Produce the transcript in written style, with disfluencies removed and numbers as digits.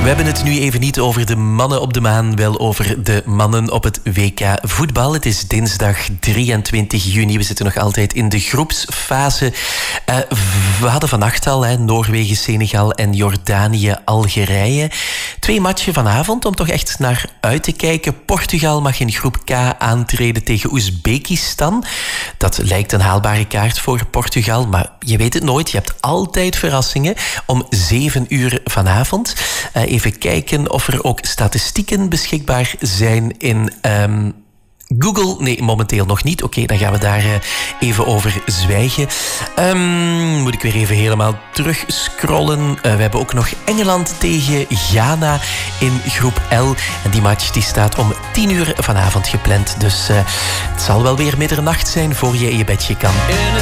We hebben het nu even niet over de mannen op de maan, wel over de mannen op het WK voetbal. Het is dinsdag 23 juni. We zitten nog altijd in de groepsfase. We hadden vannacht al Noorwegen, Senegal en Jordanië, Algerije. 2 matchen vanavond om toch echt naar uit te kijken. Portugal mag in groep K aantreden tegen Oezbekistan. Dat lijkt een haalbare kaart voor Portugal, maar je weet het nooit. Je hebt altijd verrassingen om 7 uur vanavond. Even kijken of er ook statistieken beschikbaar zijn in Google. Nee, momenteel nog niet. Oké, dan gaan we daar even over zwijgen. Moet ik weer even helemaal terug scrollen. We hebben ook nog Engeland tegen Ghana in groep L. En die match die staat om 10 uur vanavond gepland. Dus het zal wel weer middernacht zijn voor je in je bedje kan.